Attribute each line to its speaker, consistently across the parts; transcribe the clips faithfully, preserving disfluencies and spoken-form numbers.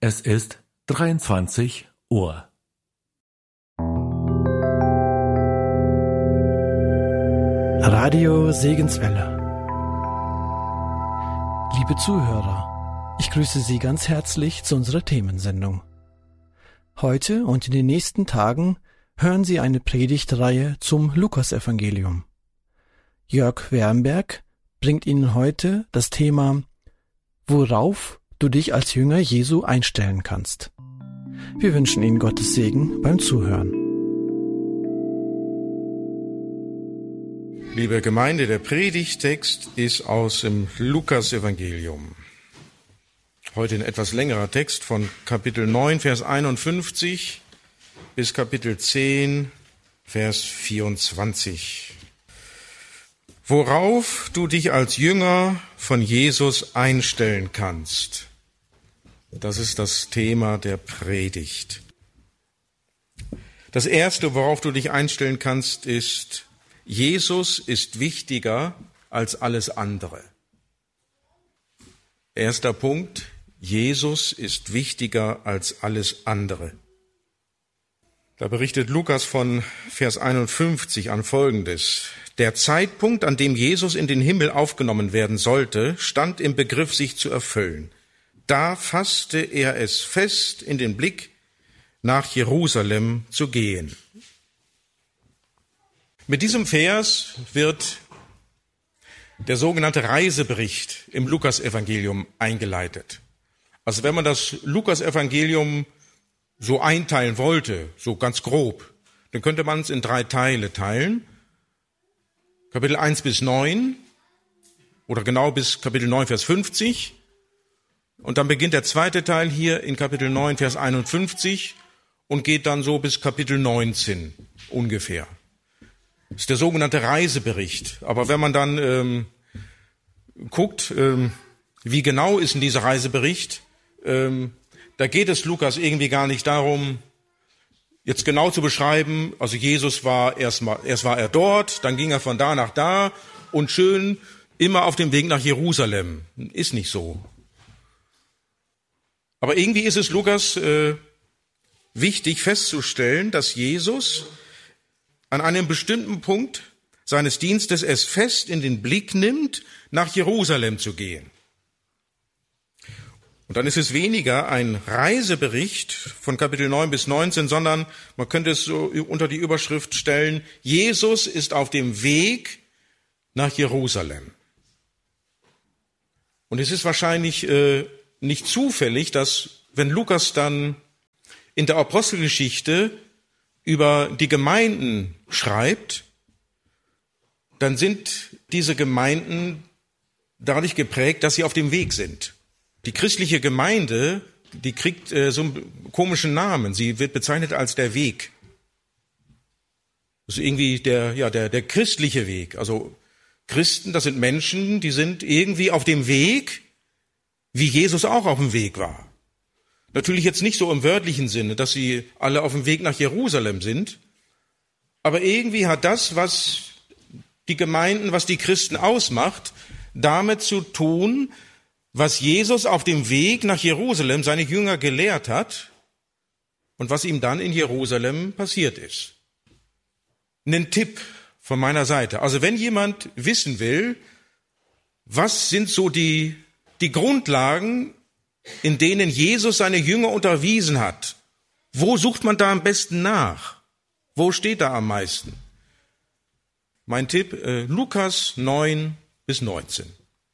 Speaker 1: Es ist dreiundzwanzig Uhr.
Speaker 2: Radio Segenswelle. Liebe Zuhörer, ich grüße Sie ganz herzlich zu unserer Themensendung. Heute und in den nächsten Tagen hören Sie eine Predigtreihe zum Lukasevangelium. Jörg Wernberg bringt Ihnen heute das Thema Worauf du dich als Jünger Jesu einstellen kannst. Wir wünschen Ihnen Gottes Segen beim Zuhören.
Speaker 3: Liebe Gemeinde, der Predigttext ist aus dem Lukasevangelium. Heute ein etwas längerer Text von Kapitel neun, Vers einundfünfzig bis Kapitel zehn, Vers vierundzwanzig. Worauf du dich als Jünger von Jesus einstellen kannst. Das ist das Thema der Predigt. Das Erste, worauf du dich einstellen kannst, ist, Jesus ist wichtiger als alles andere. Erster Punkt, Jesus ist wichtiger als alles andere. Da berichtet Lukas von Vers einundfünfzig an Folgendes. Der Zeitpunkt, an dem Jesus in den Himmel aufgenommen werden sollte, stand im Begriff, sich zu erfüllen. Da fasste er es fest in den Blick, nach Jerusalem zu gehen. Mit diesem Vers wird der sogenannte Reisebericht im Lukasevangelium eingeleitet. Also wenn man das Lukasevangelium so einteilen wollte, so ganz grob, dann könnte man es in drei Teile teilen. Kapitel eins bis neun oder genau bis Kapitel neun, Vers fünfzig. Und dann beginnt der zweite Teil hier in Kapitel neun, Vers einundfünfzig und geht dann so bis Kapitel neunzehn ungefähr. Das ist der sogenannte Reisebericht. Aber wenn man dann ähm, guckt, ähm, wie genau ist denn dieser Reisebericht, ähm, da geht es Lukas irgendwie gar nicht darum, jetzt genau zu beschreiben, also Jesus war erstmal, erst war er dort, dann ging er von da nach da und schön immer auf dem Weg nach Jerusalem. Ist nicht so. Aber irgendwie ist es Lukas äh, wichtig festzustellen, dass Jesus an einem bestimmten Punkt seines Dienstes es fest in den Blick nimmt, nach Jerusalem zu gehen. Und dann ist es weniger ein Reisebericht von Kapitel neun bis neunzehn, sondern man könnte es so unter die Überschrift stellen, Jesus ist auf dem Weg nach Jerusalem. Und es ist wahrscheinlich äh, nicht zufällig, dass wenn Lukas dann in der Apostelgeschichte über die Gemeinden schreibt, dann sind diese Gemeinden dadurch geprägt, dass sie auf dem Weg sind. Die christliche Gemeinde, die kriegt äh, so einen komischen Namen. Sie wird bezeichnet als der Weg. Das ist irgendwie der, ja, der, der christliche Weg. Also Christen, das sind Menschen, die sind irgendwie auf dem Weg, wie Jesus auch auf dem Weg war. Natürlich jetzt nicht so im wörtlichen Sinne, dass sie alle auf dem Weg nach Jerusalem sind, aber irgendwie hat das, was die Gemeinden, was die Christen ausmacht, damit zu tun, was Jesus auf dem Weg nach Jerusalem seine Jünger gelehrt hat und was ihm dann in Jerusalem passiert ist. Ein Tipp von meiner Seite. Also wenn jemand wissen will, was sind so die, die Grundlagen, in denen Jesus seine Jünger unterwiesen hat, wo sucht man da am besten nach? Wo steht da am meisten? Mein Tipp, äh, Lukas neun bis neunzehn.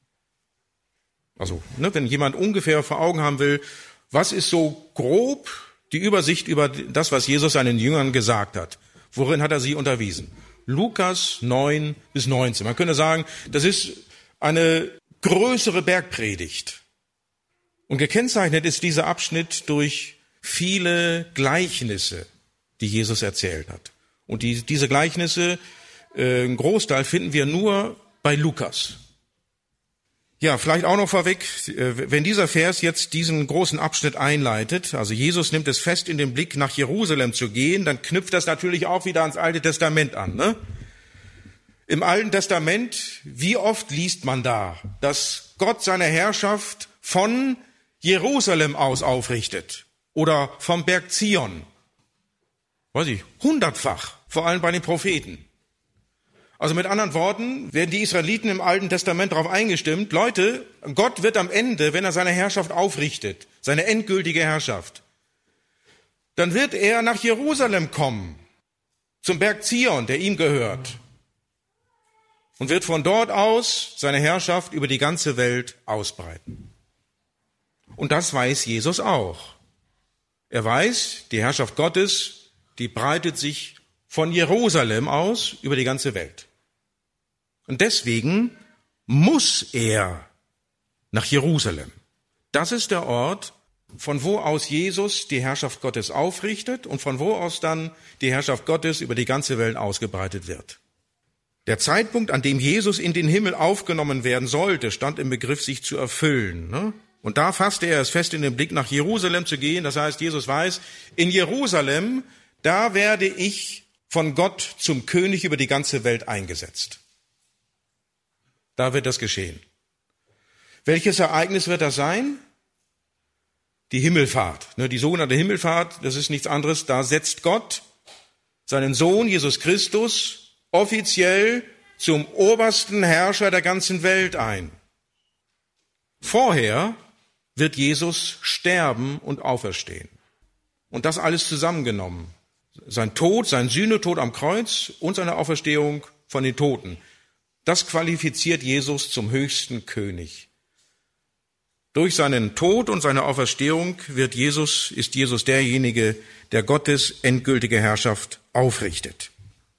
Speaker 3: Also, ne, wenn jemand ungefähr vor Augen haben will, was ist so grob die Übersicht über das, was Jesus seinen Jüngern gesagt hat? Worin hat er sie unterwiesen? Lukas neun bis neunzehn. Man könnte sagen, das ist eine größere Bergpredigt. Und gekennzeichnet ist dieser Abschnitt durch viele Gleichnisse, die Jesus erzählt hat. Und die, diese Gleichnisse, äh, einen Großteil finden wir nur bei Lukas. Ja, vielleicht auch noch vorweg, äh, wenn dieser Vers jetzt diesen großen Abschnitt einleitet, also Jesus nimmt es fest, in den Blick nach Jerusalem zu gehen, dann knüpft das natürlich auch wieder ans Alte Testament an, ne? Im Alten Testament, wie oft liest man da, dass Gott seine Herrschaft von Jerusalem aus aufrichtet oder vom Berg Zion. Weiß ich, hundertfach, vor allem bei den Propheten. Also mit anderen Worten werden die Israeliten im Alten Testament darauf eingestimmt, Leute, Gott wird am Ende, wenn er seine Herrschaft aufrichtet, seine endgültige Herrschaft, dann wird er nach Jerusalem kommen, zum Berg Zion, der ihm gehört, und wird von dort aus seine Herrschaft über die ganze Welt ausbreiten. Und das weiß Jesus auch. Er weiß, die Herrschaft Gottes, die breitet sich von Jerusalem aus über die ganze Welt. Und deswegen muss er nach Jerusalem. Das ist der Ort, von wo aus Jesus die Herrschaft Gottes aufrichtet und von wo aus dann die Herrschaft Gottes über die ganze Welt ausgebreitet wird. Der Zeitpunkt, an dem Jesus in den Himmel aufgenommen werden sollte, stand im Begriff, sich zu erfüllen. Ne? Und da fasste er es fest, in den Blick nach Jerusalem zu gehen. Das heißt, Jesus weiß, in Jerusalem, da werde ich von Gott zum König über die ganze Welt eingesetzt. Da wird das geschehen. Welches Ereignis wird das sein? Die Himmelfahrt. Die sogenannte Himmelfahrt, das ist nichts anderes. Da setzt Gott seinen Sohn Jesus Christus offiziell zum obersten Herrscher der ganzen Welt ein. Vorher wird Jesus sterben und auferstehen. Und das alles zusammengenommen. Sein Tod, sein Sühnetod am Kreuz und seine Auferstehung von den Toten. Das qualifiziert Jesus zum höchsten König. Durch seinen Tod und seine Auferstehung wird Jesus, ist Jesus derjenige, der Gottes endgültige Herrschaft aufrichtet.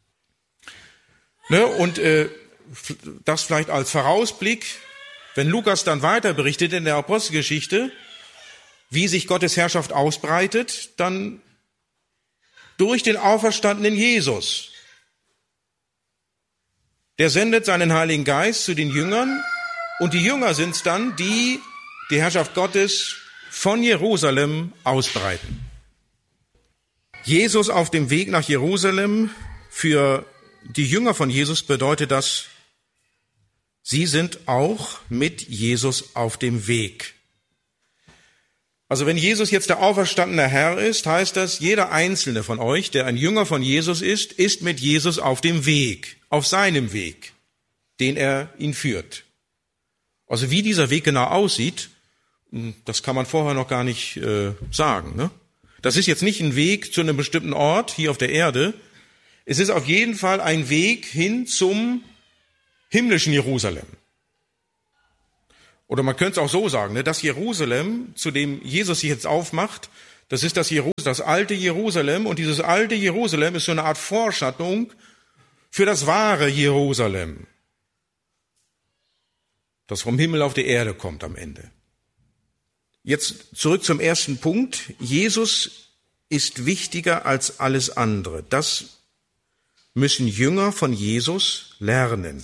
Speaker 3: Ne, und äh, das vielleicht als Vorausblick, wenn Lukas dann weiter berichtet in der Apostelgeschichte, wie sich Gottes Herrschaft ausbreitet, dann durch den auferstandenen Jesus. Der sendet seinen Heiligen Geist zu den Jüngern und die Jünger sind es dann, die die Herrschaft Gottes von Jerusalem ausbreiten. Jesus auf dem Weg nach Jerusalem, für die Jünger von Jesus bedeutet das, sie sind auch mit Jesus auf dem Weg. Also wenn Jesus jetzt der auferstandene Herr ist, heißt das, jeder einzelne von euch, der ein Jünger von Jesus ist, ist mit Jesus auf dem Weg, auf seinem Weg, den er ihn führt. Also wie dieser Weg genau aussieht, das kann man vorher noch gar nicht äh, sagen. Ne? Das ist jetzt nicht ein Weg zu einem bestimmten Ort hier auf der Erde. Es ist auf jeden Fall ein Weg hin zum himmlischen Jerusalem. Oder man könnte es auch so sagen, ne, das Jerusalem, zu dem Jesus sich jetzt aufmacht, das ist das, Jerus- das alte Jerusalem. Und dieses alte Jerusalem ist so eine Art Vorschattung für das wahre Jerusalem, das vom Himmel auf die Erde kommt am Ende. Jetzt zurück zum ersten Punkt. Jesus ist wichtiger als alles andere. Das müssen Jünger von Jesus lernen.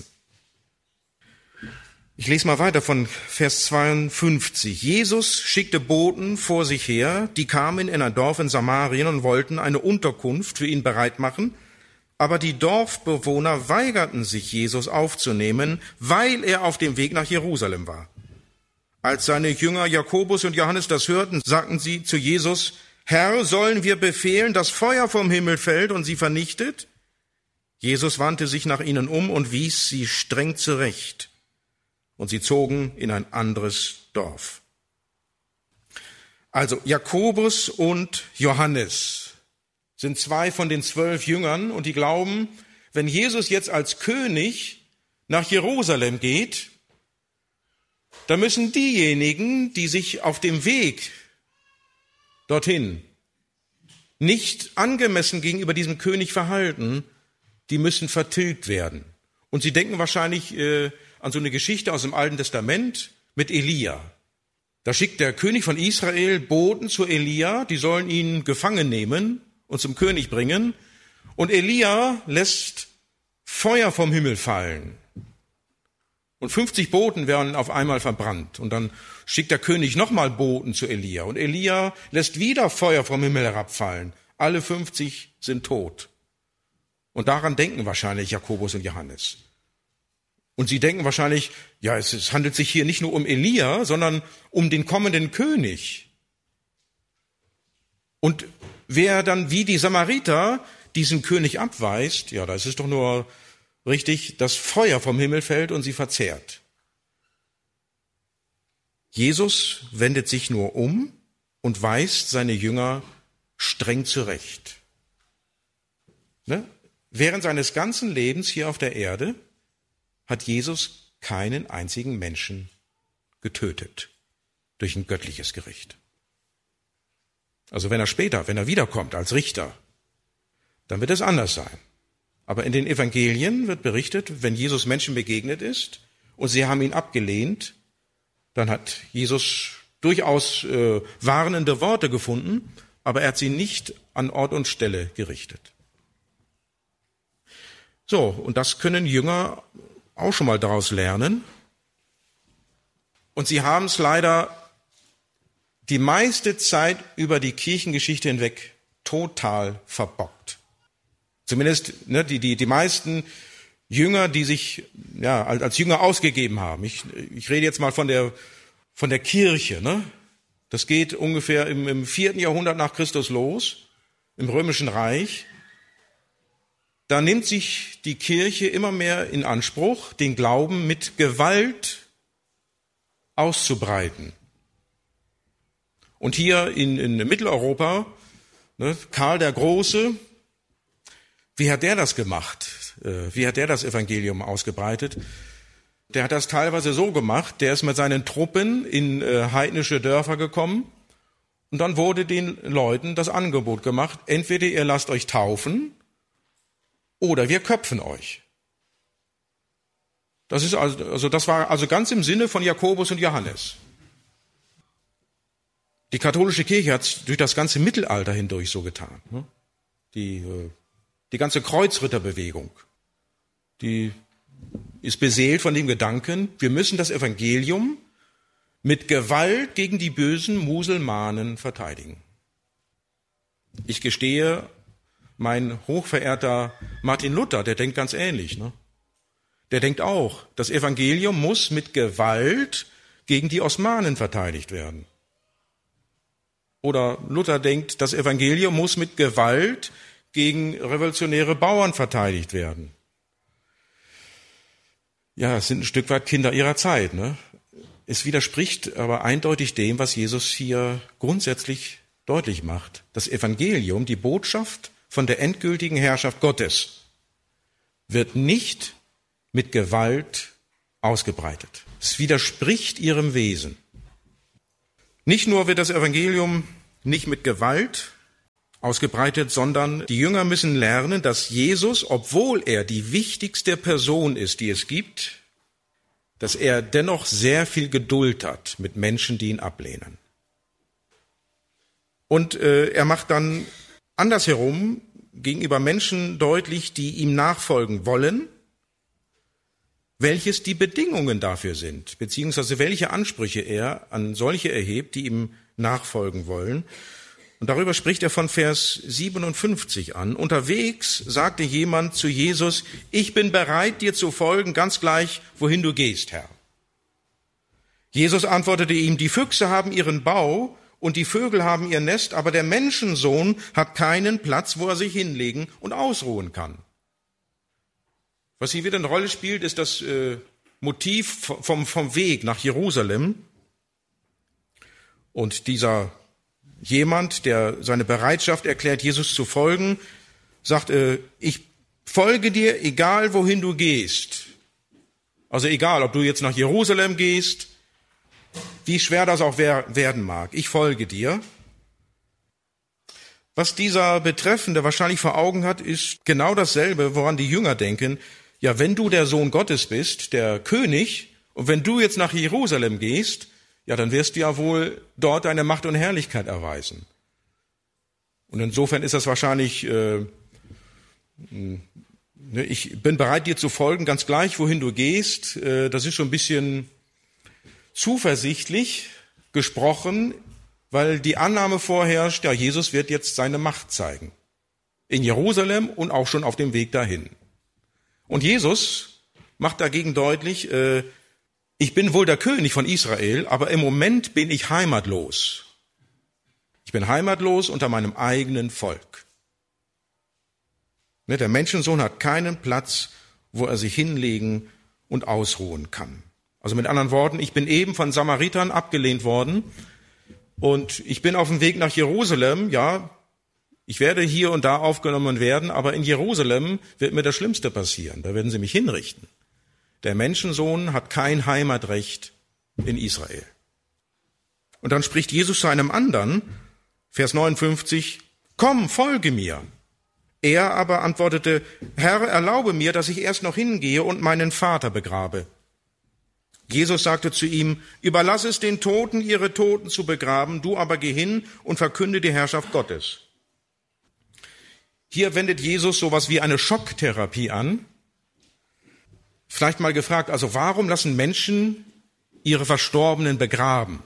Speaker 3: Ich lese mal weiter von Vers zweiundfünfzig. Jesus schickte Boten vor sich her, die kamen in ein Dorf in Samarien und wollten eine Unterkunft für ihn bereit machen. Aber die Dorfbewohner weigerten sich, Jesus aufzunehmen, weil er auf dem Weg nach Jerusalem war. Als seine Jünger Jakobus und Johannes das hörten, sagten sie zu Jesus, Herr, sollen wir befehlen, dass Feuer vom Himmel fällt und sie vernichtet? Jesus wandte sich nach ihnen um und wies sie streng zurecht. Und sie zogen in ein anderes Dorf. Also Jakobus und Johannes sind zwei von den zwölf Jüngern und die glauben, wenn Jesus jetzt als König nach Jerusalem geht, dann müssen diejenigen, die sich auf dem Weg dorthin nicht angemessen gegenüber diesem König verhalten, die müssen vertilgt werden. Und sie denken wahrscheinlich äh, an so eine Geschichte aus dem Alten Testament mit Elia. Da schickt der König von Israel Boten zu Elia, die sollen ihn gefangen nehmen und zum König bringen. Und Elia lässt Feuer vom Himmel fallen. Und fünfzig Boten werden auf einmal verbrannt. Und dann schickt der König nochmal Boten zu Elia. Und Elia lässt wieder Feuer vom Himmel herabfallen. Alle fünfzig sind tot. Und daran denken wahrscheinlich Jakobus und Johannes. Und sie denken wahrscheinlich, ja, es, es handelt sich hier nicht nur um Elia, sondern um den kommenden König. Und wer dann wie die Samariter diesen König abweist, ja, da ist es doch nur richtig, dass Feuer vom Himmel fällt und sie verzehrt. Jesus wendet sich nur um und weist seine Jünger streng zurecht. Ne? Während seines ganzen Lebens hier auf der Erde hat Jesus keinen einzigen Menschen getötet durch ein göttliches Gericht. Also wenn er später, wenn er wiederkommt als Richter, dann wird es anders sein. Aber in den Evangelien wird berichtet, wenn Jesus Menschen begegnet ist und sie haben ihn abgelehnt, dann hat Jesus durchaus äh, warnende Worte gefunden, aber er hat sie nicht an Ort und Stelle gerichtet. So, und das können Jünger auch schon mal daraus lernen. Und sie haben es leider die meiste Zeit über die Kirchengeschichte hinweg total verbockt. Zumindest ne, die, die, die meisten Jünger, die sich ja, als, als Jünger ausgegeben haben. Ich, ich rede jetzt mal von der, von der Kirche. Ne? Das geht ungefähr im, im vierten Jahrhundert nach Christus los, im Römischen Reich. Da nimmt sich die Kirche immer mehr in Anspruch, den Glauben mit Gewalt auszubreiten. Und hier in, in Mitteleuropa, ne, Karl der Große, wie hat der das gemacht? Wie hat der das Evangelium ausgebreitet? Der hat das teilweise so gemacht, der ist mit seinen Truppen in äh, heidnische Dörfer gekommen und dann wurde den Leuten das Angebot gemacht, entweder ihr lasst euch taufen oder wir köpfen euch. Das ist also, also das war also ganz im Sinne von Jakobus und Johannes. Die katholische Kirche hat es durch das ganze Mittelalter hindurch so getan. Die, die ganze Kreuzritterbewegung, die ist beseelt von dem Gedanken, wir müssen das Evangelium mit Gewalt gegen die bösen Muselmanen verteidigen. Ich gestehe, mein hochverehrter Martin Luther, der denkt ganz ähnlich. Ne? Der denkt auch, das Evangelium muss mit Gewalt gegen die Osmanen verteidigt werden. Oder Luther denkt, das Evangelium muss mit Gewalt gegen revolutionäre Bauern verteidigt werden. Ja, es sind ein Stück weit Kinder ihrer Zeit. Ne? Es widerspricht aber eindeutig dem, was Jesus hier grundsätzlich deutlich macht. Das Evangelium, die Botschaft von der endgültigen Herrschaft Gottes, wird nicht mit Gewalt ausgebreitet. Es widerspricht ihrem Wesen. Nicht nur wird das Evangelium nicht mit Gewalt ausgebreitet, sondern die Jünger müssen lernen, dass Jesus, obwohl er die wichtigste Person ist, die es gibt, dass er dennoch sehr viel Geduld hat mit Menschen, die ihn ablehnen. Und äh, er macht dann andersherum gegenüber Menschen deutlich, die ihm nachfolgen wollen, welches die Bedingungen dafür sind, beziehungsweise welche Ansprüche er an solche erhebt, die ihm nachfolgen wollen. Und darüber spricht er von Vers siebenundfünfzig an. Unterwegs sagte jemand zu Jesus, ich bin bereit, dir zu folgen, ganz gleich, wohin du gehst, Herr. Jesus antwortete ihm, die Füchse haben ihren Bau und die Vögel haben ihr Nest, aber der Menschensohn hat keinen Platz, wo er sich hinlegen und ausruhen kann. Was hier wieder eine Rolle spielt, ist das äh, Motiv vom, vom Weg nach Jerusalem. Und dieser jemand, der seine Bereitschaft erklärt, Jesus zu folgen, sagt, äh, ich folge dir, egal wohin du gehst. Also egal, ob du jetzt nach Jerusalem gehst, wie schwer das auch werden mag, ich folge dir. Was dieser Betreffende wahrscheinlich vor Augen hat, ist genau dasselbe, woran die Jünger denken. Ja, wenn du der Sohn Gottes bist, der König, und wenn du jetzt nach Jerusalem gehst, ja, dann wirst du ja wohl dort deine Macht und Herrlichkeit erweisen. Und insofern ist das wahrscheinlich, äh, ich bin bereit, dir zu folgen, ganz gleich, wohin du gehst. Äh, das ist schon ein bisschen zuversichtlich gesprochen, weil die Annahme vorherrscht, ja, Jesus wird jetzt seine Macht zeigen. In Jerusalem und auch schon auf dem Weg dahin. Und Jesus macht dagegen deutlich, äh, ich bin wohl der König von Israel, aber im Moment bin ich heimatlos. Ich bin heimatlos unter meinem eigenen Volk. Der Menschensohn hat keinen Platz, wo er sich hinlegen und ausruhen kann. Also mit anderen Worten, ich bin eben von Samaritern abgelehnt worden und ich bin auf dem Weg nach Jerusalem. Ja, ich werde hier und da aufgenommen werden, aber in Jerusalem wird mir das Schlimmste passieren. Da werden sie mich hinrichten. Der Menschensohn hat kein Heimatrecht in Israel. Und dann spricht Jesus zu einem anderen, Vers neunundfünfzig, komm, folge mir. Er aber antwortete, Herr, erlaube mir, dass ich erst noch hingehe und meinen Vater begrabe. Jesus sagte zu ihm, überlass es den Toten, ihre Toten zu begraben, du aber geh hin und verkünde die Herrschaft Gottes. Hier wendet Jesus sowas wie eine Schocktherapie an. Vielleicht mal gefragt, also warum lassen Menschen ihre Verstorbenen begraben?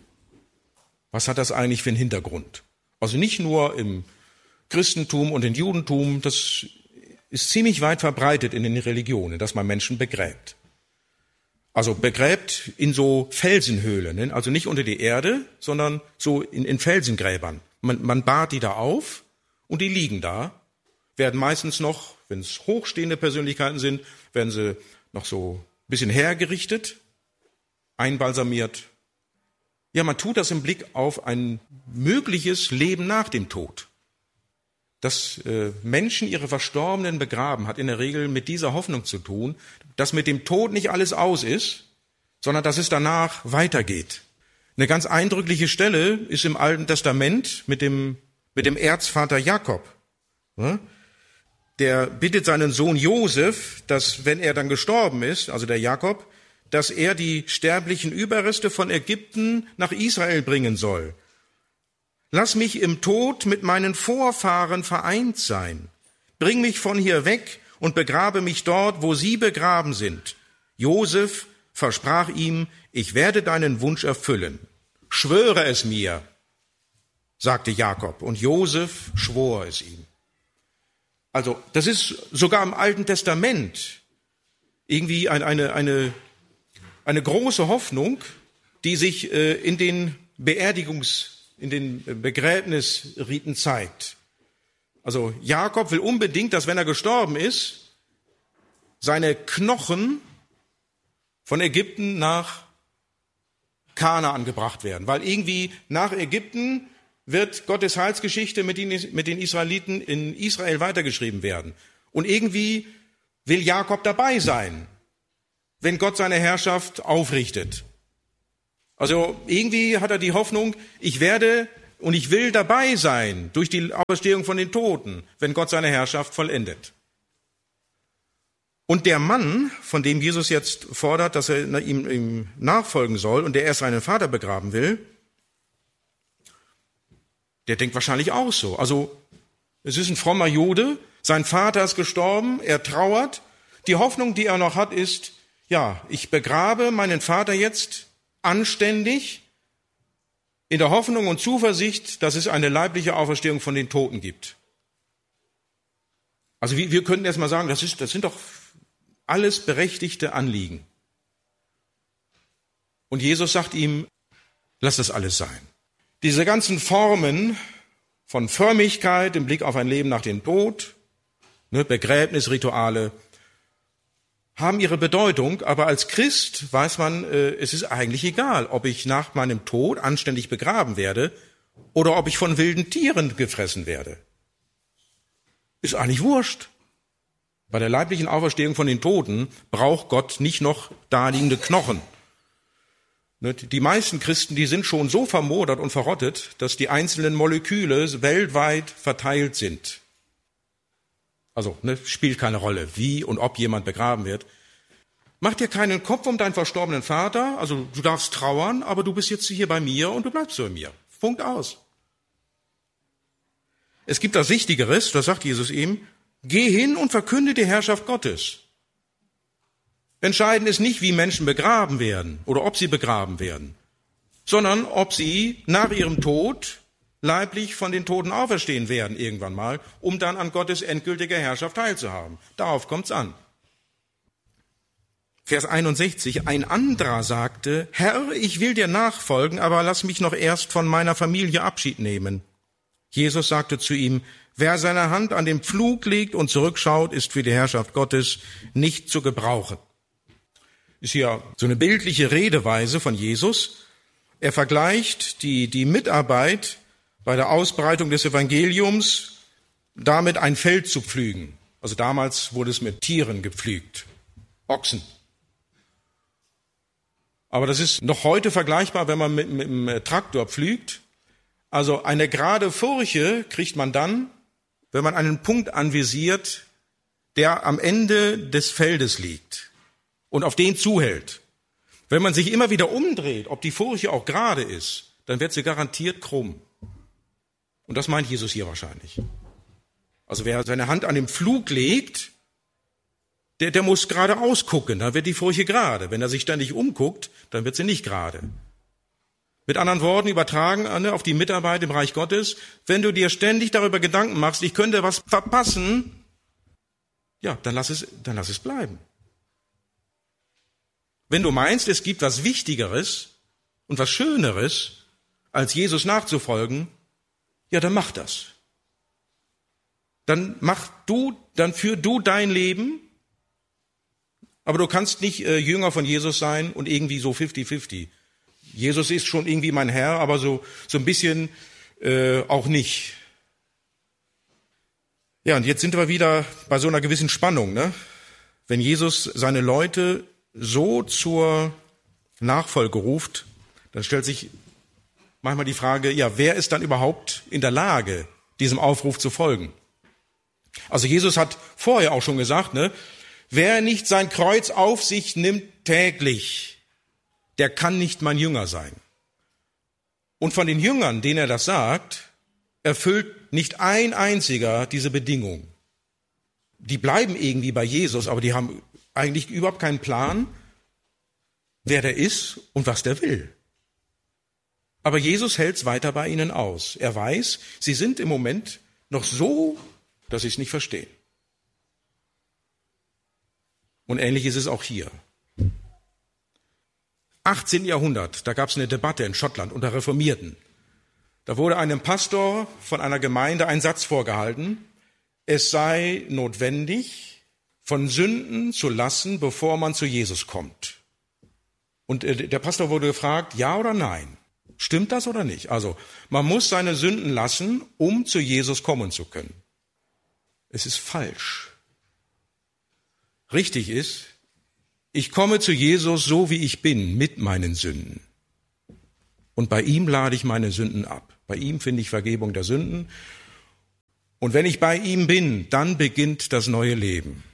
Speaker 3: Was hat das eigentlich für einen Hintergrund? Also nicht nur im Christentum und im Judentum, das ist ziemlich weit verbreitet in den Religionen, dass man Menschen begräbt. Also begräbt in so Felsenhöhlen, also nicht unter die Erde, sondern so in, in Felsengräbern. Man, man bahrt die da auf und die liegen da, werden meistens noch, wenn es hochstehende Persönlichkeiten sind, werden sie noch so ein bisschen hergerichtet, einbalsamiert. Ja, man tut das im Blick auf ein mögliches Leben nach dem Tod. Dass äh, Menschen ihre Verstorbenen begraben, hat in der Regel mit dieser Hoffnung zu tun, dass mit dem Tod nicht alles aus ist, sondern dass es danach weitergeht. Eine ganz eindrückliche Stelle ist im Alten Testament mit dem, mit dem Erzvater Jakob. Ja? Der bittet seinen Sohn Josef, dass wenn er dann gestorben ist, also der Jakob, dass er die sterblichen Überreste von Ägypten nach Israel bringen soll. Lass mich im Tod mit meinen Vorfahren vereint sein. Bring mich von hier weg und begrabe mich dort, wo sie begraben sind. Josef versprach ihm, ich werde deinen Wunsch erfüllen. Schwöre es mir, sagte Jakob, und Josef schwor es ihm. Also, das ist sogar im Alten Testament irgendwie eine, eine, eine, eine große Hoffnung, die sich äh, in den Beerdigungs- in den Begräbnisriten zeigt. Also Jakob will unbedingt, dass wenn er gestorben ist, seine Knochen von Ägypten nach Kanaan gebracht werden. Weil irgendwie nach Ägypten wird Gottes Heilsgeschichte mit den, mit den Israeliten in Israel weitergeschrieben werden. Und irgendwie will Jakob dabei sein, wenn Gott seine Herrschaft aufrichtet. Also irgendwie hat er die Hoffnung, ich werde und ich will dabei sein durch die Auferstehung von den Toten, wenn Gott seine Herrschaft vollendet. Und der Mann, von dem Jesus jetzt fordert, dass er ihm, ihm nachfolgen soll und der erst seinen Vater begraben will, der denkt wahrscheinlich auch so. Also es ist ein frommer Jude, sein Vater ist gestorben, er trauert. Die Hoffnung, die er noch hat, ist, ja, ich begrabe meinen Vater jetzt anständig, in der Hoffnung und Zuversicht, dass es eine leibliche Auferstehung von den Toten gibt. Also wir, wir könnten erst mal sagen, das, ist, das sind doch alles berechtigte Anliegen. Und Jesus sagt ihm, lass das alles sein. Diese ganzen Formen von Frömmigkeit im Blick auf ein Leben nach dem Tod, ne, Begräbnisrituale, haben ihre Bedeutung, aber als Christ weiß man, äh, es ist eigentlich egal, ob ich nach meinem Tod anständig begraben werde oder ob ich von wilden Tieren gefressen werde. Ist eigentlich wurscht. Bei der leiblichen Auferstehung von den Toten braucht Gott nicht noch daliegende Knochen. Die meisten Christen, die sind schon so vermodert und verrottet, dass die einzelnen Moleküle weltweit verteilt sind. Also ne, spielt keine Rolle, wie und ob jemand begraben wird. Mach dir keinen Kopf um deinen verstorbenen Vater, also du darfst trauern, aber du bist jetzt hier bei mir und du bleibst so bei mir. Punkt aus. Es gibt das Wichtigeres, das sagt Jesus ihm, geh hin und verkünde die Herrschaft Gottes. Entscheidend ist nicht, wie Menschen begraben werden oder ob sie begraben werden, sondern ob sie nach ihrem Tod leiblich von den Toten auferstehen werden irgendwann mal, um dann an Gottes endgültiger Herrschaft teilzuhaben. Darauf kommt's an. Vers einundsechzig, ein anderer sagte, Herr, ich will dir nachfolgen, aber lass mich noch erst von meiner Familie Abschied nehmen. Jesus sagte zu ihm, wer seine Hand an den Pflug legt und zurückschaut, ist für die Herrschaft Gottes nicht zu gebrauchen. Ist hier so eine bildliche Redeweise von Jesus. Er vergleicht die, die Mitarbeit bei der Ausbreitung des Evangeliums damit, ein Feld zu pflügen. Also damals wurde es mit Tieren gepflügt, Ochsen. Aber das ist noch heute vergleichbar, wenn man mit, mit dem Traktor pflügt. Also eine gerade Furche kriegt man dann, wenn man einen Punkt anvisiert, der am Ende des Feldes liegt und auf den zuhält. Wenn man sich immer wieder umdreht, ob die Furche auch gerade ist, dann wird sie garantiert krumm. Und das meint Jesus hier wahrscheinlich. Also wer seine Hand an den Pflug legt, der, der muss geradeaus gucken, dann wird die Furche gerade. Wenn er sich ständig umguckt, dann wird sie nicht gerade. Mit anderen Worten übertragen auf die Mitarbeit im Reich Gottes, wenn du dir ständig darüber Gedanken machst, ich könnte was verpassen, ja, dann lass es, dann lass es bleiben. Wenn du meinst, es gibt was Wichtigeres und was Schöneres, als Jesus nachzufolgen, ja, dann mach das. Dann mach du, dann führ du dein Leben, aber du kannst nicht äh, Jünger von Jesus sein und irgendwie so fifty fifty. Jesus ist schon irgendwie mein Herr, aber so, so ein bisschen äh, auch nicht. Ja, und jetzt sind wir wieder bei so einer gewissen Spannung, ne? Wenn Jesus seine Leute so zur Nachfolge ruft, dann stellt sich manchmal die Frage, ja, wer ist dann überhaupt in der Lage, diesem Aufruf zu folgen? Also Jesus hat vorher auch schon gesagt, ne, wer nicht sein Kreuz auf sich nimmt täglich, der kann nicht mein Jünger sein. Und von den Jüngern, denen er das sagt, erfüllt nicht ein einziger diese Bedingung. Die bleiben irgendwie bei Jesus, aber die haben eigentlich überhaupt keinen Plan, wer der ist und was der will. Aber Jesus hält's weiter bei ihnen aus. Er weiß, sie sind im Moment noch so, dass sie es nicht verstehen. Und ähnlich ist es auch hier. achtzehnten Jahrhundert, da gab es eine Debatte in Schottland unter Reformierten. Da wurde einem Pastor von einer Gemeinde ein Satz vorgehalten, es sei notwendig, von Sünden zu lassen, bevor man zu Jesus kommt. Und der Pastor wurde gefragt, ja oder nein? Stimmt das oder nicht? Also, man muss seine Sünden lassen, um zu Jesus kommen zu können. Es ist falsch. Richtig ist, ich komme zu Jesus so, wie ich bin, mit meinen Sünden. Und bei ihm lade ich meine Sünden ab. Bei ihm finde ich Vergebung der Sünden. Und wenn ich bei ihm bin, dann beginnt das neue Leben.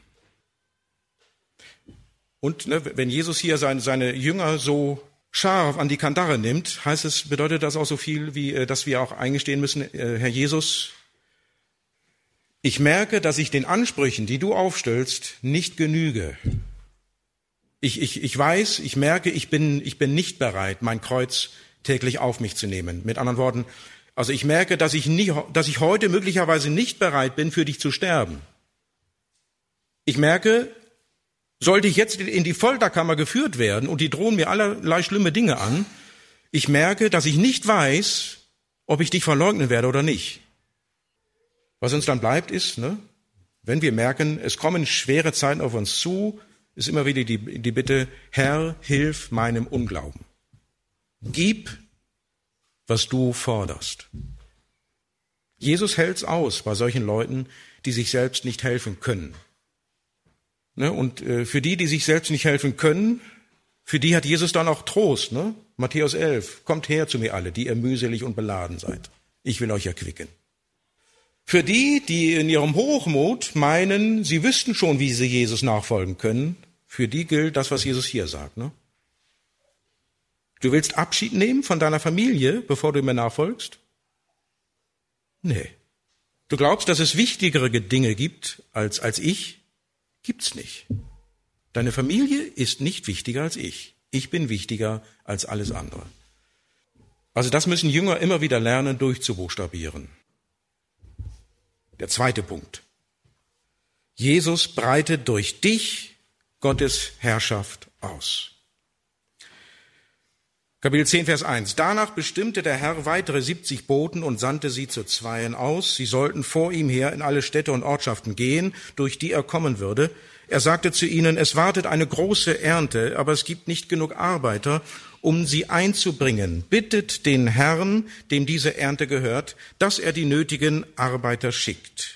Speaker 3: Und ne, wenn Jesus hier seine, seine Jünger so scharf an die Kandare nimmt, heißt es, bedeutet das auch so viel, wie dass wir auch eingestehen müssen, Herr Jesus, ich merke, dass ich den Ansprüchen, die du aufstellst, nicht genüge. Ich, ich, ich weiß, ich merke, ich bin, ich bin nicht bereit, mein Kreuz täglich auf mich zu nehmen. Mit anderen Worten, also ich merke, dass ich, nicht, dass ich heute möglicherweise nicht bereit bin, für dich zu sterben. Ich merke, sollte ich jetzt in die Folterkammer geführt werden und die drohen mir allerlei schlimme Dinge an, ich merke, dass ich nicht weiß, ob ich dich verleugnen werde oder nicht. Was uns dann bleibt ist, ne, wenn wir merken, es kommen schwere Zeiten auf uns zu, ist immer wieder die, die Bitte, Herr, hilf meinem Unglauben. Gib, was du forderst. Jesus hält's aus bei solchen Leuten, die sich selbst nicht helfen können. Ne, und äh, für die, die sich selbst nicht helfen können, für die hat Jesus dann auch Trost. Ne? Matthäus elf, kommt her zu mir alle, die ihr mühselig und beladen seid. Ich will euch erquicken. Für die, die in ihrem Hochmut meinen, sie wüssten schon, wie sie Jesus nachfolgen können, für die gilt das, was Jesus hier sagt. Ne? Du willst Abschied nehmen von deiner Familie, bevor du mir nachfolgst? Nee. Du glaubst, dass es wichtigere Dinge gibt als, als ich? Gibt's nicht. Deine Familie ist nicht wichtiger als ich. Ich bin wichtiger als alles andere. Also das müssen Jünger immer wieder lernen, durchzubuchstabieren. Der zweite Punkt. Jesus breitet durch dich Gottes Herrschaft aus. Kapitel zehn, Vers eins. Danach bestimmte der Herr weitere siebzig Boten und sandte sie zu Zweien aus. Sie sollten vor ihm her in alle Städte und Ortschaften gehen, durch die er kommen würde. Er sagte zu ihnen, es wartet eine große Ernte, aber es gibt nicht genug Arbeiter, um sie einzubringen. Bittet den Herrn, dem diese Ernte gehört, dass er die nötigen Arbeiter schickt.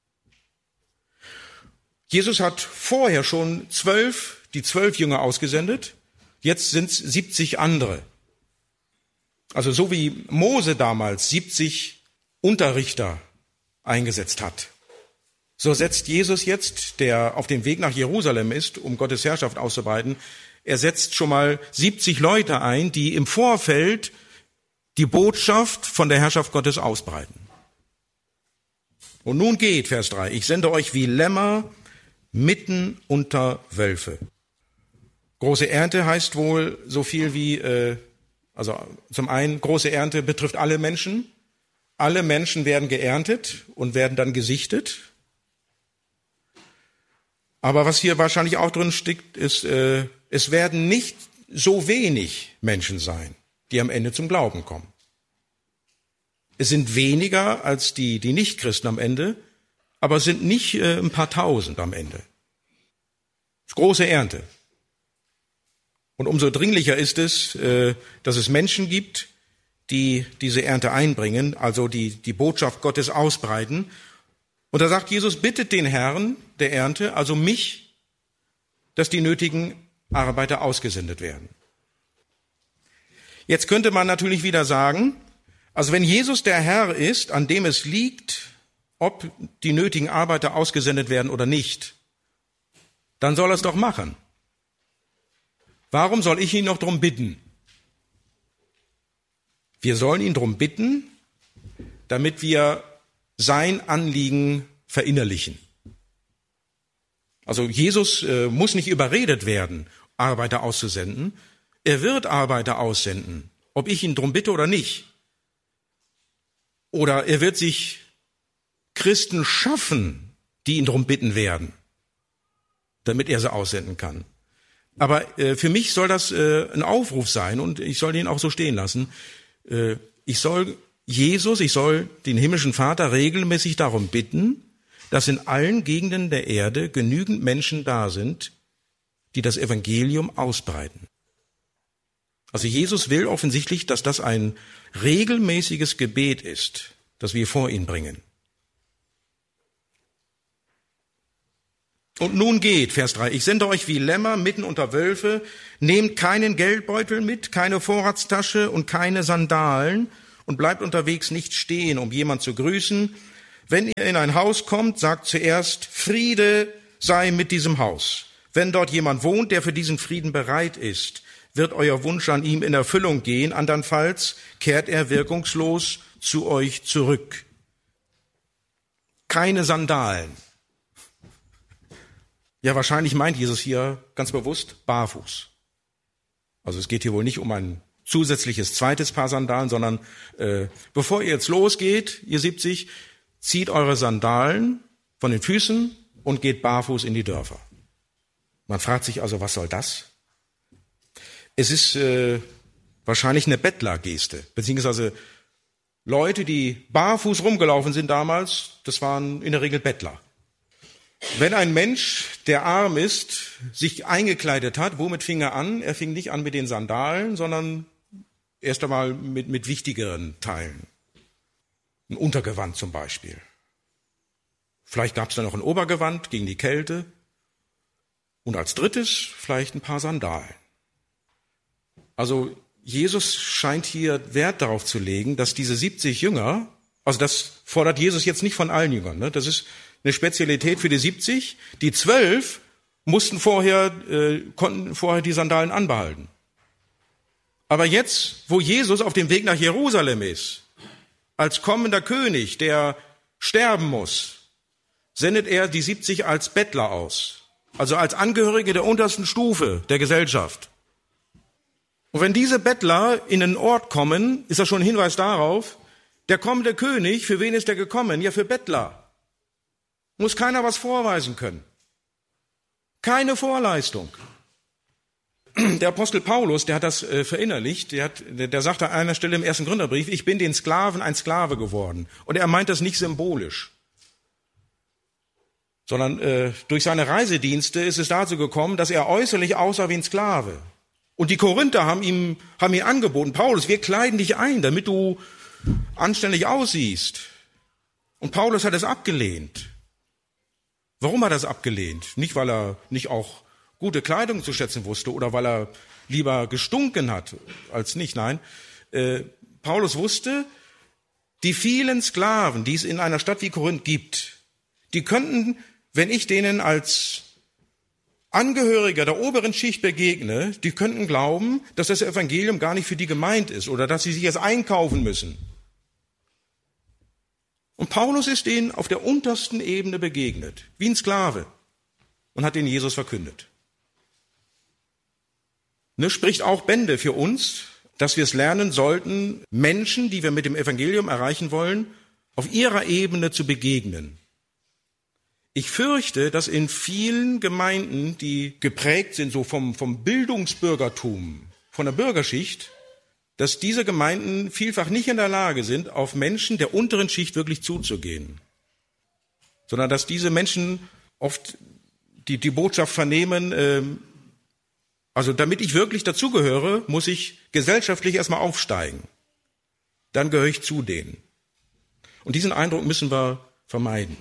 Speaker 3: Jesus hat vorher schon zwölf, die zwölf Jünger ausgesendet. Jetzt sind es siebzig andere. Also so wie Mose damals siebzig Unterrichter eingesetzt hat, so setzt Jesus jetzt, der auf dem Weg nach Jerusalem ist, um Gottes Herrschaft auszubreiten, er setzt schon mal siebzig Leute ein, die im Vorfeld die Botschaft von der Herrschaft Gottes ausbreiten. Und nun geht, Vers drei, ich sende euch wie Lämmer mitten unter Wölfe. Große Ernte heißt wohl so viel wie, äh, also zum einen, große Ernte betrifft alle Menschen. Alle Menschen werden geerntet und werden dann gesichtet. Aber was hier wahrscheinlich auch drin steckt, ist, äh, es werden nicht so wenig Menschen sein, die am Ende zum Glauben kommen. Es sind weniger als die, die Nichtchristen am Ende, aber es sind nicht äh, ein paar Tausend am Ende. Das ist große Ernte. Und umso dringlicher ist es, äh, dass es Menschen gibt, die diese Ernte einbringen, also die die Botschaft Gottes ausbreiten. Und da sagt Jesus, bittet den Herrn der Ernte, also mich, dass die nötigen Arbeiter ausgesendet werden. Jetzt könnte man natürlich wieder sagen, also wenn Jesus der Herr ist, an dem es liegt, ob die nötigen Arbeiter ausgesendet werden oder nicht, dann soll er es doch machen. Warum soll ich ihn noch darum bitten? Wir sollen ihn darum bitten, damit wir sein Anliegen verinnerlichen. Also Jesus äh, muss nicht überredet werden, Arbeiter auszusenden. Er wird Arbeiter aussenden, ob ich ihn darum bitte oder nicht. Oder er wird sich Christen schaffen, die ihn darum bitten werden, damit er sie aussenden kann. Aber äh, für mich soll das äh, ein Aufruf sein und ich soll den auch so stehen lassen. Äh, ich soll Jesus, ich soll den himmlischen Vater regelmäßig darum bitten, dass in allen Gegenden der Erde genügend Menschen da sind, die das Evangelium ausbreiten. Also Jesus will offensichtlich, dass das ein regelmäßiges Gebet ist, das wir vor ihn bringen. Und nun geht, Vers drei, ich sende euch wie Lämmer mitten unter Wölfe, nehmt keinen Geldbeutel mit, keine Vorratstasche und keine Sandalen und bleibt unterwegs nicht stehen, um jemand zu grüßen. Wenn ihr in ein Haus kommt, sagt zuerst, Friede sei mit diesem Haus. Wenn dort jemand wohnt, der für diesen Frieden bereit ist, wird euer Wunsch an ihm in Erfüllung gehen, andernfalls kehrt er wirkungslos zu euch zurück. Keine Sandalen. Ja, wahrscheinlich meint Jesus hier ganz bewusst barfuß. Also es geht hier wohl nicht um ein zusätzliches zweites Paar Sandalen, sondern äh, bevor ihr jetzt losgeht, ihr siebzig, zieht eure Sandalen von den Füßen und geht barfuß in die Dörfer. Man fragt sich also, was soll das? Es ist äh, wahrscheinlich eine Bettlergeste, beziehungsweise Leute, die barfuß rumgelaufen sind damals, das waren in der Regel Bettler. Wenn ein Mensch, der arm ist, sich eingekleidet hat, womit fing er an? Er fing nicht an mit den Sandalen, sondern erst einmal mit, mit wichtigeren Teilen. Ein Untergewand zum Beispiel. Vielleicht gab es dann noch ein Obergewand gegen die Kälte. Und als drittes vielleicht ein paar Sandalen. Also Jesus scheint hier Wert darauf zu legen, dass diese siebzig Jünger, also das fordert Jesus jetzt nicht von allen Jüngern, ne? Das ist eine Spezialität für die siebzig. Die zwölf mussten vorher, äh, konnten vorher die Sandalen anbehalten. Aber jetzt, wo Jesus auf dem Weg nach Jerusalem ist, als kommender König, der sterben muss, sendet er die siebzig als Bettler aus. Also als Angehörige der untersten Stufe der Gesellschaft. Und wenn diese Bettler in einen Ort kommen, ist das schon ein Hinweis darauf, der kommende König, für wen ist er gekommen? Ja, für Bettler. Muss keiner was vorweisen können. Keine Vorleistung. Der Apostel Paulus, der hat das äh, verinnerlicht, der, hat, der, der sagt an einer Stelle im ersten Gründerbrief, ich bin den Sklaven ein Sklave geworden. Und er meint das nicht symbolisch, sondern äh, durch seine Reisedienste ist es dazu gekommen, dass er äußerlich aussah wie ein Sklave. Und die Korinther haben ihm, haben ihm angeboten, Paulus, wir kleiden dich ein, damit du anständig aussiehst. Und Paulus hat es abgelehnt. Warum hat er es abgelehnt? Nicht, weil er nicht auch gute Kleidung zu schätzen wusste oder weil er lieber gestunken hat als nicht. Nein, äh, Paulus wusste, die vielen Sklaven, die es in einer Stadt wie Korinth gibt, die könnten, wenn ich denen als Angehöriger der oberen Schicht begegne, die könnten glauben, dass das Evangelium gar nicht für die gemeint ist oder dass sie sich jetzt einkaufen müssen. Und Paulus ist denen auf der untersten Ebene begegnet, wie ein Sklave, und hat den Jesus verkündet. Ne, spricht auch Bände für uns, dass wir es lernen sollten, Menschen, die wir mit dem Evangelium erreichen wollen, auf ihrer Ebene zu begegnen. Ich fürchte, dass in vielen Gemeinden, die geprägt sind so vom, vom Bildungsbürgertum, von der Bürgerschicht, dass diese Gemeinden vielfach nicht in der Lage sind, auf Menschen der unteren Schicht wirklich zuzugehen, sondern dass diese Menschen oft die, die Botschaft vernehmen, äh, also damit ich wirklich dazugehöre, muss ich gesellschaftlich erstmal aufsteigen. Dann gehöre ich zu denen. Und diesen Eindruck müssen wir vermeiden.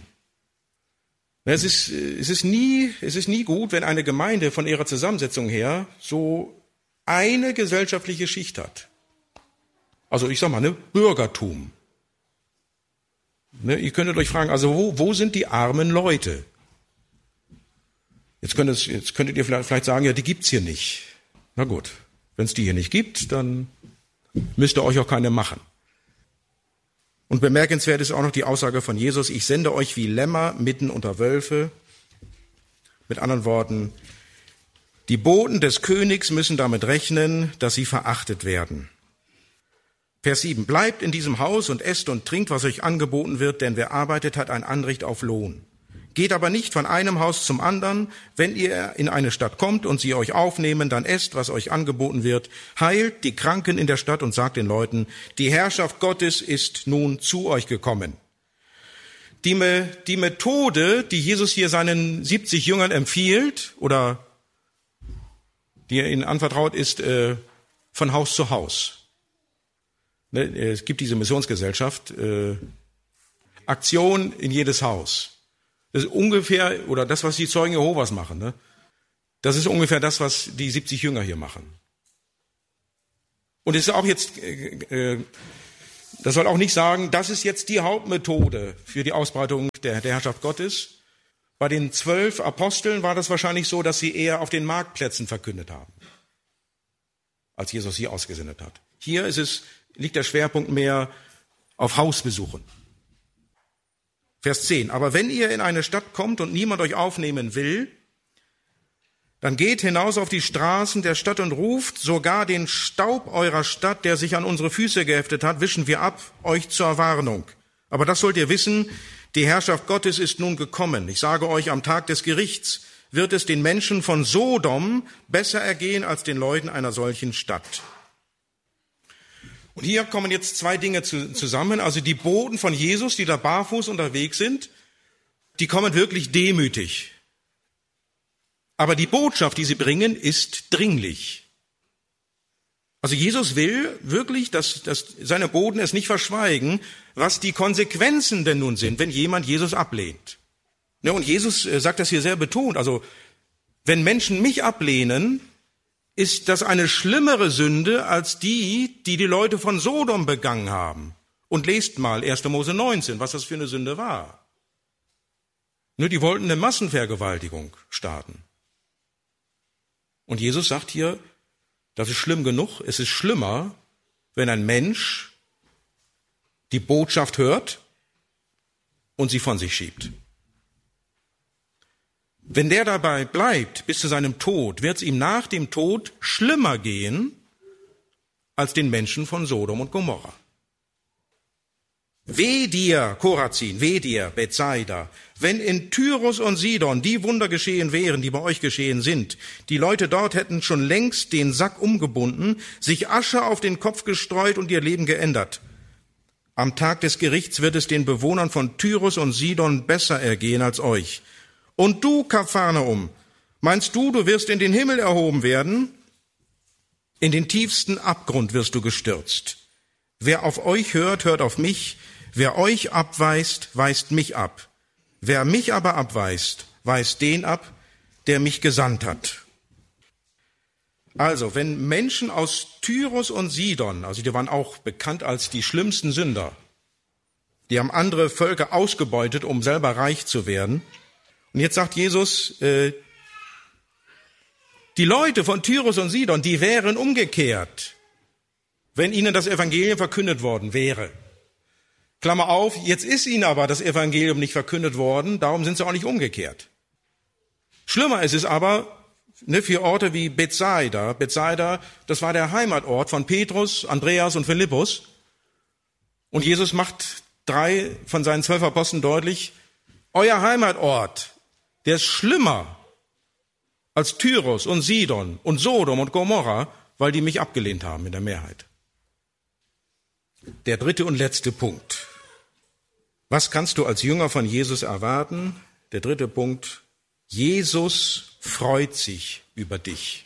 Speaker 3: Es ist, es ist nie, es ist nie gut, wenn eine Gemeinde von ihrer Zusammensetzung her so eine gesellschaftliche Schicht hat. Also ich sag mal, ne, Bürgertum. Ne, ihr könntet euch fragen, also wo, wo sind die armen Leute? Jetzt, könnt es, jetzt könntet ihr vielleicht, vielleicht sagen, ja, die gibt's hier nicht. Na gut, wenn es die hier nicht gibt, dann müsst ihr euch auch keine machen. Und bemerkenswert ist auch noch die Aussage von Jesus, ich sende euch wie Lämmer mitten unter Wölfe. Mit anderen Worten, die Boten des Königs müssen damit rechnen, dass sie verachtet werden. Vers sieben, bleibt in diesem Haus und esst und trinkt, was euch angeboten wird, denn wer arbeitet, hat ein Anrecht auf Lohn. Geht aber nicht von einem Haus zum anderen. Wenn ihr in eine Stadt kommt und sie euch aufnehmen, dann esst, was euch angeboten wird. Heilt die Kranken in der Stadt und sagt den Leuten, die Herrschaft Gottes ist nun zu euch gekommen. Die, die Methode, die Jesus hier seinen siebzig Jüngern empfiehlt oder die er ihnen anvertraut, ist äh, von Haus zu Haus. Ne, es gibt diese Missionsgesellschaft, äh, Aktion in jedes Haus. Das ist ungefähr, oder das, was die Zeugen Jehovas machen, ne? Das ist ungefähr das, was die siebzig Jünger hier machen. Und es ist auch jetzt, äh, das soll auch nicht sagen, das ist jetzt die Hauptmethode für die Ausbreitung der, der Herrschaft Gottes. Bei den zwölf Aposteln war das wahrscheinlich so, dass sie eher auf den Marktplätzen verkündet haben, als Jesus sie ausgesendet hat. Hier ist es, liegt der Schwerpunkt mehr auf Hausbesuchen. Vers zehn, aber wenn ihr in eine Stadt kommt und niemand euch aufnehmen will, dann geht hinaus auf die Straßen der Stadt und ruft, sogar den Staub eurer Stadt, der sich an unsere Füße geheftet hat, wischen wir ab, euch zur Warnung. Aber das sollt ihr wissen, die Herrschaft Gottes ist nun gekommen. Ich sage euch, am Tag des Gerichts wird es den Menschen von Sodom besser ergehen als den Leuten einer solchen Stadt. Und hier kommen jetzt zwei Dinge zusammen. Also die Boten von Jesus, die da barfuß unterwegs sind, die kommen wirklich demütig. Aber die Botschaft, die sie bringen, ist dringlich. Also Jesus will wirklich, dass, dass seine Boten es nicht verschweigen, was die Konsequenzen denn nun sind, wenn jemand Jesus ablehnt. Ja, und Jesus sagt das hier sehr betont. Also wenn Menschen mich ablehnen, ist das eine schlimmere Sünde als die, die die Leute von Sodom begangen haben. Und lest mal erster Mose neunzehn, was das für eine Sünde war. Nur die wollten eine Massenvergewaltigung starten. Und Jesus sagt hier, das ist schlimm genug. Es ist schlimmer, wenn ein Mensch die Botschaft hört und sie von sich schiebt. Wenn der dabei bleibt bis zu seinem Tod, wird es ihm nach dem Tod schlimmer gehen als den Menschen von Sodom und Gomorra. Weh dir, Korazin, weh dir, Bethsaida, wenn in Tyrus und Sidon die Wunder geschehen wären, die bei euch geschehen sind. Die Leute dort hätten schon längst den Sack umgebunden, sich Asche auf den Kopf gestreut und ihr Leben geändert. Am Tag des Gerichts wird es den Bewohnern von Tyrus und Sidon besser ergehen als euch. Und du, Kapharnaum, meinst du, du wirst in den Himmel erhoben werden? In den tiefsten Abgrund wirst du gestürzt. Wer auf euch hört, hört auf mich. Wer euch abweist, weist mich ab. Wer mich aber abweist, weist den ab, der mich gesandt hat. Also, wenn Menschen aus Tyrus und Sidon, also die waren auch bekannt als die schlimmsten Sünder, die haben andere Völker ausgebeutet, um selber reich zu werden. Und jetzt sagt Jesus, äh, die Leute von Tyrus und Sidon, die wären umgekehrt, wenn ihnen das Evangelium verkündet worden wäre. Klammer auf, jetzt ist ihnen aber das Evangelium nicht verkündet worden, darum sind sie auch nicht umgekehrt. Schlimmer ist es aber, ne, für Orte wie Bethsaida. Bethsaida, das war der Heimatort von Petrus, Andreas und Philippus. Und Jesus macht drei von seinen zwölf Aposteln deutlich, euer Heimatort, der ist schlimmer als Tyrus und Sidon und Sodom und Gomorra, weil die mich abgelehnt haben in der Mehrheit. Der dritte und letzte Punkt. Was kannst du als Jünger von Jesus erwarten? Der dritte Punkt. Jesus freut sich über dich.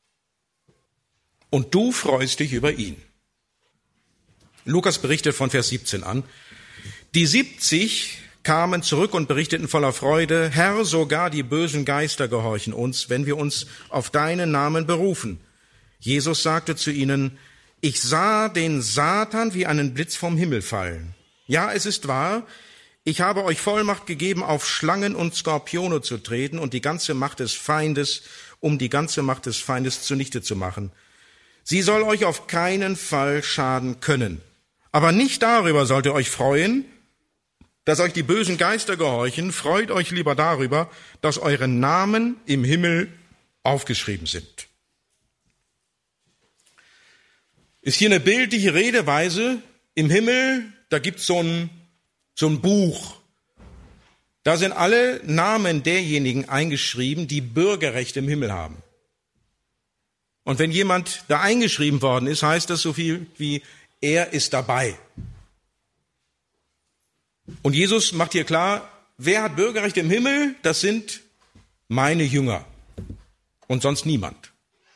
Speaker 3: Und du freust dich über ihn. Lukas berichtet von Vers siebzehn an. Die siebzig kamen zurück und berichteten voller Freude, Herr, sogar die bösen Geister gehorchen uns, wenn wir uns auf deinen Namen berufen. Jesus sagte zu ihnen, ich sah den Satan wie einen Blitz vom Himmel fallen. Ja, es ist wahr, ich habe euch Vollmacht gegeben, auf Schlangen und Skorpione zu treten und die ganze Macht des Feindes, um die ganze Macht des Feindes zunichte zu machen. Sie soll euch auf keinen Fall schaden können. Aber nicht darüber sollt ihr euch freuen, dass euch die bösen Geister gehorchen. Freut euch lieber darüber, dass eure Namen im Himmel aufgeschrieben sind. Ist hier eine bildliche Redeweise. Im Himmel, da gibt's so ein, so ein Buch. Da sind alle Namen derjenigen eingeschrieben, die Bürgerrecht im Himmel haben. Und wenn jemand da eingeschrieben worden ist, heißt das so viel wie, er ist dabei. Und Jesus macht hier klar, wer hat Bürgerrecht im Himmel? Das sind meine Jünger und sonst niemand.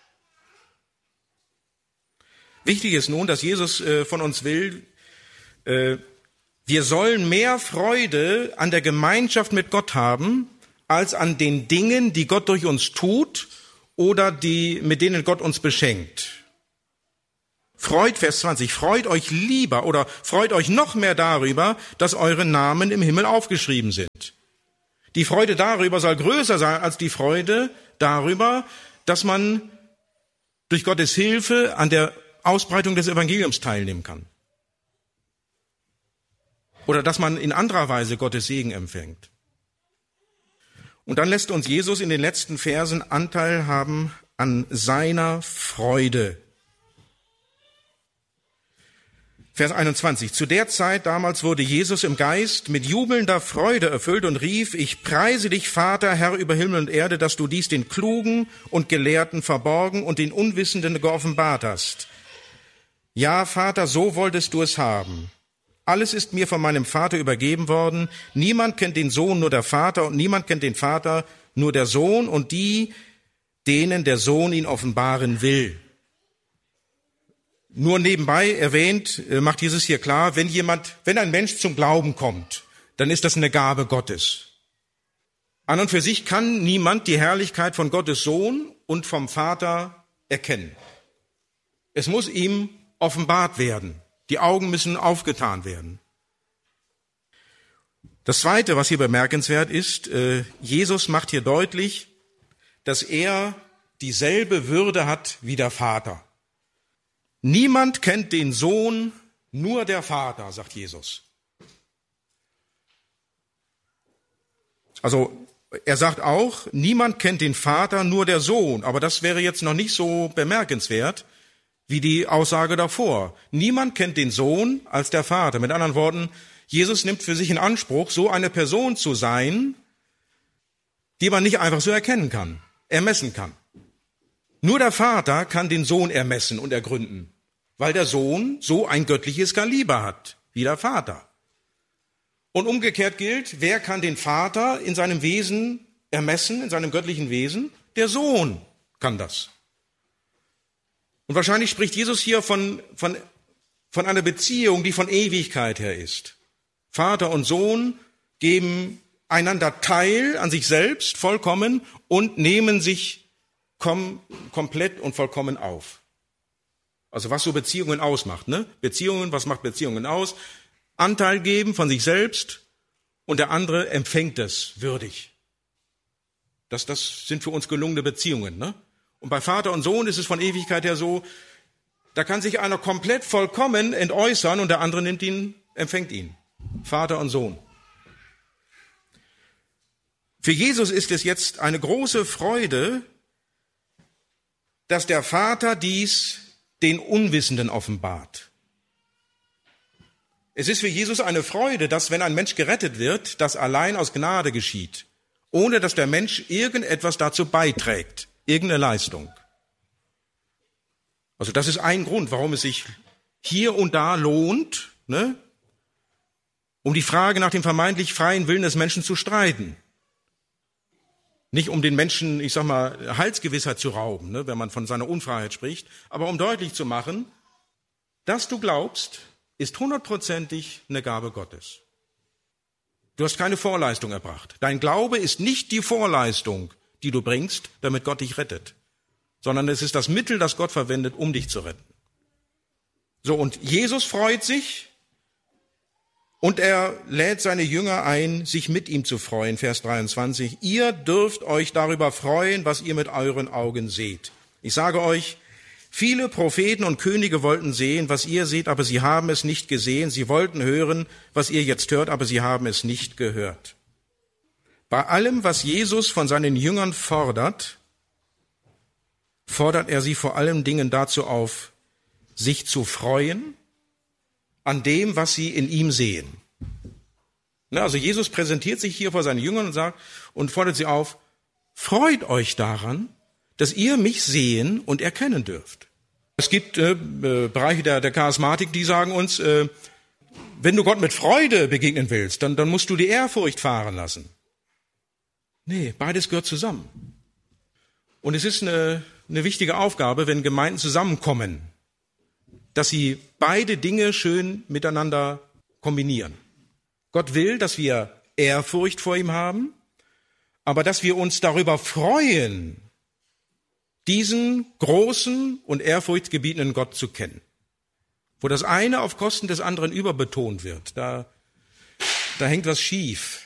Speaker 3: Wichtig ist nun, dass Jesus äh, von uns will, äh, wir sollen mehr Freude an der Gemeinschaft mit Gott haben, als an den Dingen, die Gott durch uns tut oder die, mit denen Gott uns beschenkt. Freut, Vers zwanzig, freut euch lieber oder freut euch noch mehr darüber, dass eure Namen im Himmel aufgeschrieben sind. Die Freude darüber soll größer sein als die Freude darüber, dass man durch Gottes Hilfe an der Ausbreitung des Evangeliums teilnehmen kann. Oder dass man in anderer Weise Gottes Segen empfängt. Und dann lässt uns Jesus in den letzten Versen Anteil haben an seiner Freude. Vers einundzwanzig. Zu der Zeit damals wurde Jesus im Geist mit jubelnder Freude erfüllt und rief, ich preise dich, Vater, Herr über Himmel und Erde, dass du dies den Klugen und Gelehrten verborgen und den Unwissenden geoffenbart hast. Ja, Vater, so wolltest du es haben. Alles ist mir von meinem Vater übergeben worden. Niemand kennt den Sohn, nur der Vater, und niemand kennt den Vater, nur der Sohn und die, denen der Sohn ihn offenbaren will. Nur nebenbei erwähnt, macht Jesus hier klar, wenn jemand, wenn ein Mensch zum Glauben kommt, dann ist das eine Gabe Gottes. An und für sich kann niemand die Herrlichkeit von Gottes Sohn und vom Vater erkennen. Es muss ihm offenbart werden. Die Augen müssen aufgetan werden. Das Zweite, was hier bemerkenswert ist, Jesus macht hier deutlich, dass er dieselbe Würde hat wie der Vater. Niemand kennt den Sohn, nur der Vater, sagt Jesus. Also er sagt auch, niemand kennt den Vater, nur der Sohn. Aber das wäre jetzt noch nicht so bemerkenswert, wie die Aussage davor. Niemand kennt den Sohn als der Vater. Mit anderen Worten, Jesus nimmt für sich in Anspruch, so eine Person zu sein, die man nicht einfach so erkennen kann, ermessen kann. Nur der Vater kann den Sohn ermessen und ergründen, weil der Sohn so ein göttliches Kaliber hat, wie der Vater. Und umgekehrt gilt, wer kann den Vater in seinem Wesen ermessen, in seinem göttlichen Wesen? Der Sohn kann das. Und wahrscheinlich spricht Jesus hier von, von, von einer Beziehung, die von Ewigkeit her ist. Vater und Sohn geben einander teil an sich selbst vollkommen und nehmen sich kom- komplett und vollkommen auf. Also was so Beziehungen ausmacht, ne? Beziehungen, was macht Beziehungen aus? Anteil geben von sich selbst und der andere empfängt es würdig. Das, das sind für uns gelungene Beziehungen, ne? Und bei Vater und Sohn ist es von Ewigkeit her so, da kann sich einer komplett vollkommen entäußern und der andere nimmt ihn, empfängt ihn. Vater und Sohn. Für Jesus ist es jetzt eine große Freude, dass der Vater dies den Unwissenden offenbart. Es ist für Jesus eine Freude, dass, wenn ein Mensch gerettet wird, das allein aus Gnade geschieht, ohne dass der Mensch irgendetwas dazu beiträgt, irgendeine Leistung. Also das ist ein Grund, warum es sich hier und da lohnt, ne, um die Frage nach dem vermeintlich freien Willen des Menschen zu streiten. Nicht um den Menschen, ich sag mal, Heilsgewissheit zu rauben, ne, wenn man von seiner Unfreiheit spricht, aber um deutlich zu machen, dass du glaubst, ist hundertprozentig eine Gabe Gottes. Du hast keine Vorleistung erbracht. Dein Glaube ist nicht die Vorleistung, die du bringst, damit Gott dich rettet, sondern es ist das Mittel, das Gott verwendet, um dich zu retten. So, und Jesus freut sich und er lädt seine Jünger ein, sich mit ihm zu freuen. Vers dreiundzwanzig. Ihr dürft euch darüber freuen, was ihr mit euren Augen seht. Ich sage euch, viele Propheten und Könige wollten sehen, was ihr seht, aber sie haben es nicht gesehen. Sie wollten hören, was ihr jetzt hört, aber sie haben es nicht gehört. Bei allem, was Jesus von seinen Jüngern fordert, fordert er sie vor allen Dingen dazu auf, sich zu freuen an dem, was sie in ihm sehen. Also Jesus präsentiert sich hier vor seinen Jüngern und sagt und fordert sie auf, freut euch daran, dass ihr mich sehen und erkennen dürft. Es gibt äh, Bereiche der, der Charismatik, die sagen uns, äh, wenn du Gott mit Freude begegnen willst, dann, dann musst du die Ehrfurcht fahren lassen. Nee, beides gehört zusammen. Und es ist eine, eine wichtige Aufgabe, wenn Gemeinden zusammenkommen, dass sie beide Dinge schön miteinander kombinieren. Gott will, dass wir Ehrfurcht vor ihm haben, aber dass wir uns darüber freuen, diesen großen und ehrfurchtgebietenden Gott zu kennen. Wo das eine auf Kosten des anderen überbetont wird, da, da hängt was schief.